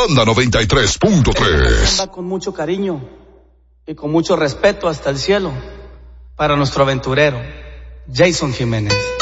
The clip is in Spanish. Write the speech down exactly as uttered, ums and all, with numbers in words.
Banda noventa y tres punto tres. Va con mucho cariño y con mucho respeto hasta el cielo para nuestro aventurero, Jason Jiménez.